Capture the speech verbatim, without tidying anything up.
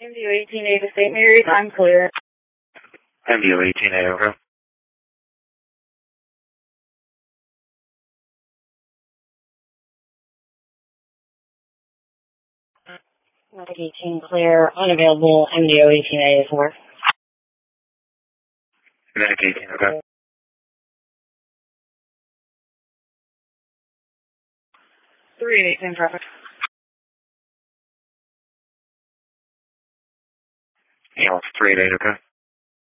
M D O eighteen A to Saint Mary's, I'm clear. M D O eighteen A, over. Medic eighteen clear, unavailable, M D O eighteen A is over. Medic eighteen, okay. three eight in traffic. Yeah, it's three eight eight, okay.